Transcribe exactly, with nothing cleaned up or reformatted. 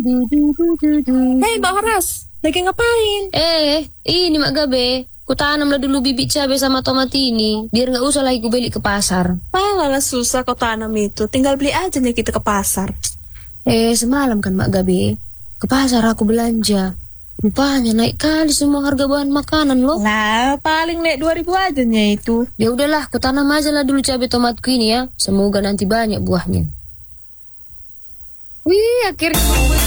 Hei Mbak Horas, lagi ngapain? Eh, ini Mak Gabe. Ku tanamlah dulu bibit cabai sama tomat ini, biar nggak usah lagi ku beli ke pasar. Malah susah kau tanam itu, tinggal beli aja nih kita ke pasar. Eh, semalam kan Mak Gabe, ke pasar aku belanja. Rupanya naik kali semua harga bahan makanan loh. Lah, paling naik dua ribu aja nya itu. Ya udahlah, ku tanam aja lah dulu cabai tomatku ini ya. Semoga nanti banyak buahnya. Wih, akhirnya